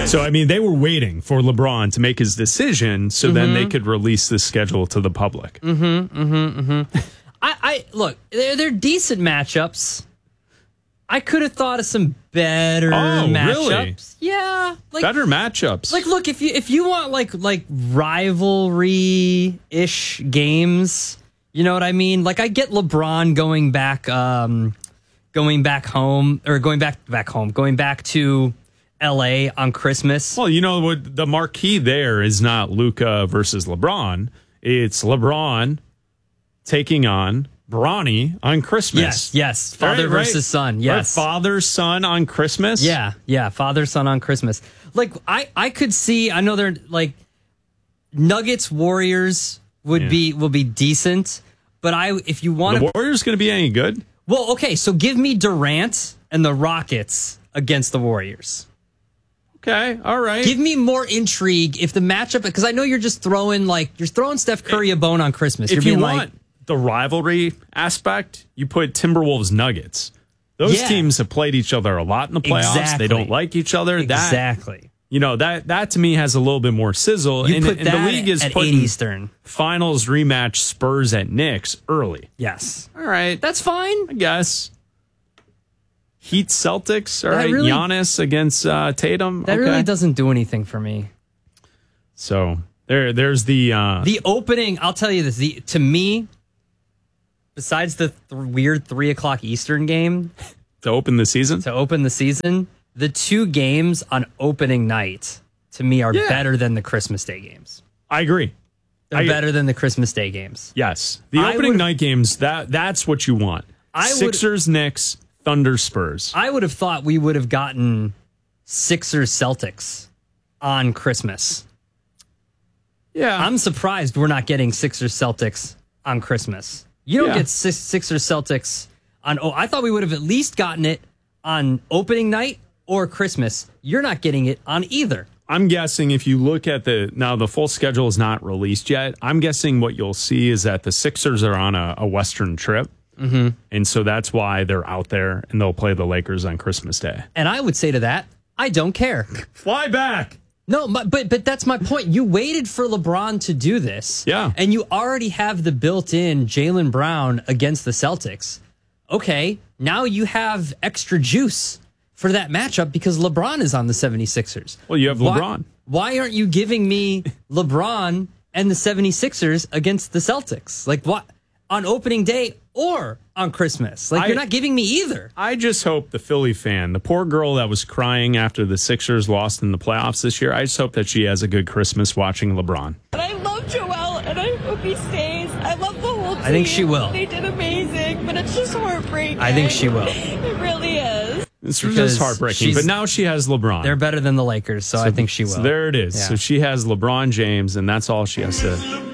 So, I mean, they were waiting for LeBron to make his decision so then they could release the schedule to the public. I look, they're decent matchups. I could have thought of some better matchups. Really? Yeah, Better matchups. Like, look, if you want like rivalry-ish games, you know what I mean? Like, I get LeBron going back to LA on Christmas. Well, you know what? The marquee there is not Luka versus LeBron. It's LeBron taking on Bronny on Christmas. Yes. Father versus son. Yes. Right? Father, son on Christmas. Yeah. Father, son on Christmas. Like, I could see, I know they're like Nuggets, Warriors will be decent, but if you want the Warriors going to be any good? Well, okay, so give me Durant and the Rockets against the Warriors. Okay, all right. Give me more intrigue if the matchup, because I know you're just throwing Steph Curry a bone on Christmas. If you want the rivalry aspect, you put Timberwolves Nuggets. Those teams have played each other a lot in the playoffs. Exactly. They don't like each other. Exactly. That to me has a little bit more sizzle. And the league is at 8 putting Eastern. Finals rematch Spurs at Knicks early. Yes. All right. That's fine. I guess. Heat Celtics. All right. Really, Giannis against Tatum. That really doesn't do anything for me. So there's the opening. I'll tell you this. To me, besides the weird 3:00 Eastern game to open the season, the two games on opening night to me are better than the Christmas Day games. I agree. They're better than the Christmas Day games. Yes, the opening night games. That's what you want. Sixers, Knicks, Thunder, Spurs. I would have thought we would have gotten Sixers, Celtics on Christmas. Yeah, I'm surprised we're not getting Sixers, Celtics on Christmas. You don't get Sixers, Celtics on. Oh, I thought we would have at least gotten it on opening night or Christmas. You're not getting it on either. I'm guessing if you look at the full schedule is not released yet. I'm guessing what you'll see is that the Sixers are on a Western trip. Mm-hmm. And so that's why they're out there and they'll play the Lakers on Christmas Day. And I would say to that, I don't care. Fly back. No, but that's my point. You waited for LeBron to do this. Yeah. And you already have the built-in Jaylen Brown against the Celtics. Okay, now you have extra juice for that matchup because LeBron is on the 76ers. Well, you have LeBron. Why aren't you giving me LeBron and the 76ers against the Celtics? Like, what? On opening day or on Christmas? Like, you're not giving me either. I just hope the Philly fan, the poor girl that was crying after the Sixers lost in the playoffs this year, I just hope that she has a good Christmas watching LeBron. And I love Joel, and I hope he stays. I love the whole team. I think she will. They did amazing, but it's just heartbreaking. I think she will. It really is. It's just heartbreaking, but now she has LeBron. They're better than the Lakers, so I think she will. So there it is. Yeah. So she has LeBron James, and that's all she has to